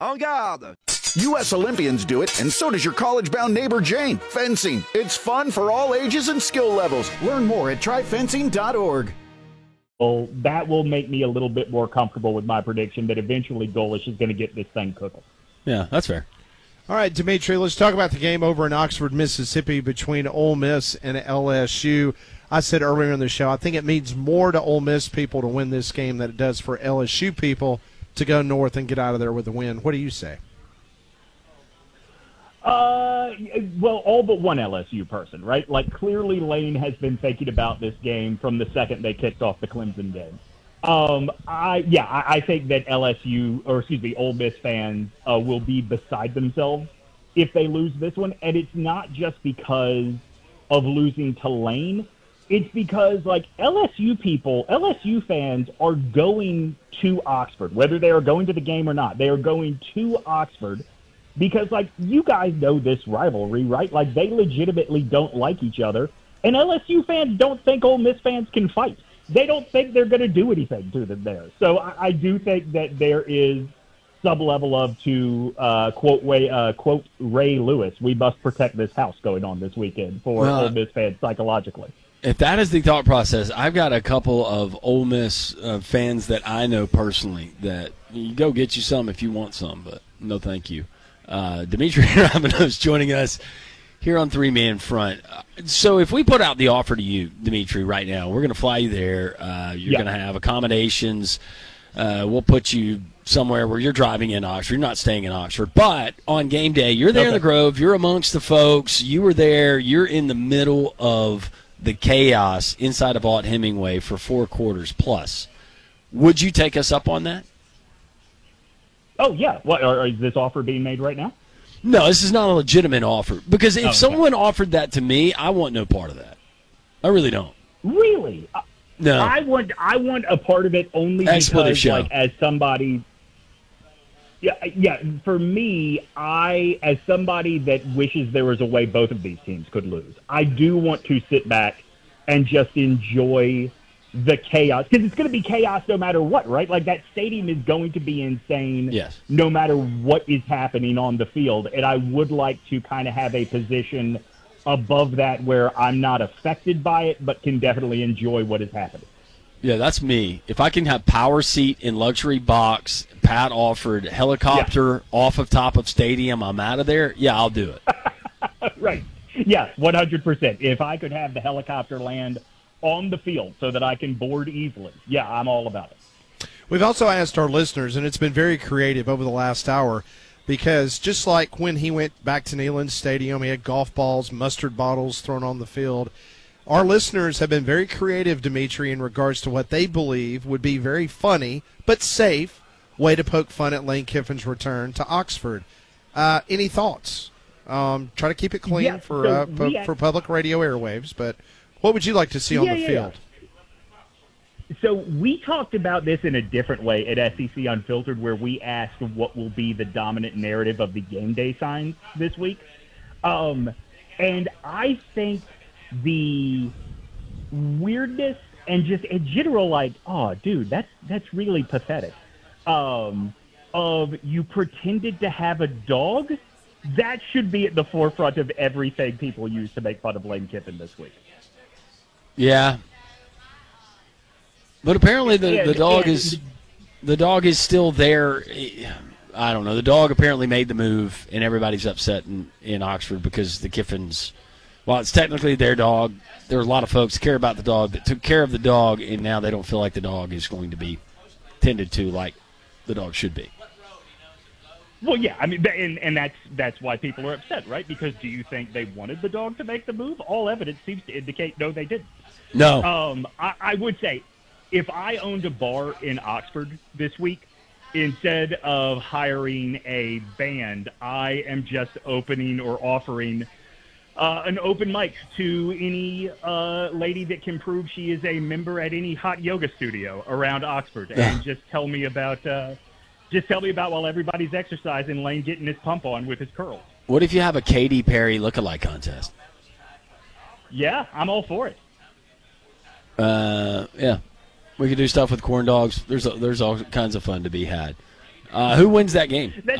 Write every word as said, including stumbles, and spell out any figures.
En garde! U S Olympians do it, and so does your college-bound neighbor Jane. Fencing. It's fun for all ages and skill levels. Learn more at try fencing dot org. Well, that will make me a little bit more comfortable with my prediction that eventually Golesh is going to get this thing cooking. Yeah, that's fair. All right, Dimitri, let's talk about the game over in Oxford, Mississippi between Ole Miss and L S U. I said earlier in the show, I think it means more to Ole Miss people to win this game than it does for L S U people to go north and get out of there with a win. What do you say? Uh, well, all but one L S U person, right? Like, clearly Lane has been thinking about this game from the second they kicked off the Clemson game. Um, I yeah, I, I think that L S U, or excuse me, Ole Miss fans uh, will be beside themselves if they lose this one. And it's not just because of losing to Lane. It's because, like, L S U people, L S U fans are going to Oxford, whether they are going to the game or not. They are going to Oxford because, like, you guys know this rivalry, right? Like, they legitimately don't like each other. And L S U fans don't think Ole Miss fans can fight. They don't think they're going to do anything to them there. So I, I do think that there is some level of, to uh, quote, Ray, uh, quote Ray Lewis, we must protect this house going on this weekend for well, Ole Miss fans psychologically. If that is the thought process, I've got a couple of Ole Miss uh, fans that I know personally that you go get you some if you want some, but no thank you. Uh, Dimitri Rabinos joining us here on Three Man Front. So if we put out the offer to you, Dimitri, right now, we're going to fly you there. Uh, you're yeah. going to have accommodations. Uh, we'll put you somewhere where you're driving in Oxford. You're not staying in Oxford. But on game day, you're there okay. in the Grove. You're amongst the folks. You were there. You're in the middle of the chaos inside of Vaught-Hemingway for four quarters plus. Would you take us up on that? Oh, yeah. What, or, or is this offer being made right now? No, this is not a legitimate offer. Because if oh, okay. someone offered that to me, I want no part of that. I really don't. Really? No. I want I want a part of it only because, like, as somebody... Yeah, yeah. For me, I, as somebody that wishes there was a way both of these teams could lose, I do want to sit back and just enjoy the chaos, because it's going to be chaos no matter what, right? Like, that stadium is going to be insane yes. no matter what is happening on the field, and I would like to kind of have a position above that where I'm not affected by it but can definitely enjoy what is happening. Yeah, that's me. If I can have power seat in luxury box, Pat offered helicopter yeah. off of top of stadium, I'm out of there, yeah, I'll do it. Right. Yeah, one hundred percent. If I could have the helicopter land on the field so that I can board easily, yeah, I'm all about it. We've also asked our listeners, and it's been very creative over the last hour, because just like when he went back to Neyland Stadium, he had golf balls, mustard bottles thrown on the field. Our listeners have been very creative, Dimitri, in regards to what they believe would be very funny but safe way to poke fun at Lane Kiffin's return to Oxford. Uh, any thoughts? Um, try to keep it clean yeah, for so uh, pu- had, for public radio airwaves, but what would you like to see on yeah, the yeah, field? Yeah. So we talked about this in a different way at S E C Unfiltered, where we asked what will be the dominant narrative of the game day signs this week. Um, and I think the weirdness and just a general, like, oh, dude, that's that's really pathetic, um, of you pretended to have a dog, that should be at the forefront of everything people use to make fun of Lane Kiffin this week. Yeah. But apparently the, and, the dog and, is the dog is still there. I don't know. The dog apparently made the move, and everybody's upset in, in Oxford because the Kiffins, while it's technically their dog, there are a lot of folks who care about the dog that took care of the dog, and now they don't feel like the dog is going to be tended to like the dog should be. Well, yeah, I mean, and, and that's that's why people are upset, right? Because do you think they wanted the dog to make the move? All evidence seems to indicate no, they didn't. No. Um, I, I would say, if I owned a bar in Oxford this week, instead of hiring a band, I am just opening or offering uh, an open mic to any uh, lady that can prove she is a member at any hot yoga studio around Oxford, and just tell me about uh, just tell me about while everybody's exercising, Lane getting his pump on with his curls. What if you have a Katy Perry lookalike contest? Yeah, I'm all for it. Uh, yeah. We could do stuff with corn dogs. There's a, there's all kinds of fun to be had. Uh, who wins that game?